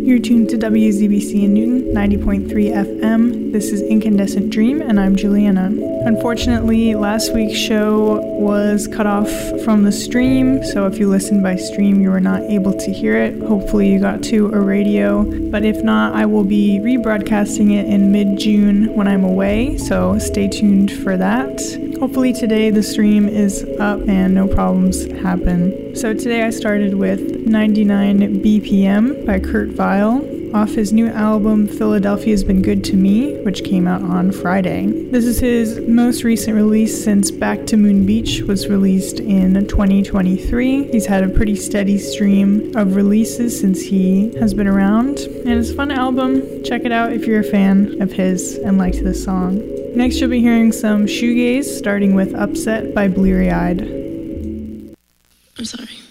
You're tuned to WZBC in Newton, 90.3 FM. This is Incandescent Dream, and I'm Juliana. Unfortunately, last week's show was cut off from the stream, so if you listened by stream, you were not able to hear it. Hopefully you got to a radio, but if not, I will be rebroadcasting it in mid-June when I'm away, so stay tuned for that. Hopefully today the stream is up and no problems happen. So today I started with 99 BPM by Kurt Vile off his new album Philadelphia's Been Good to Me, which came out on Friday. This is his most recent release since Back to Moon Beach was released in 2023. He's had a pretty steady stream of releases since he has been around, and it's a fun album. Check it out if you're a fan of his and liked this song. Next you'll be hearing some shoegaze, starting with Upset by Bleary Eyed. I'm sorry.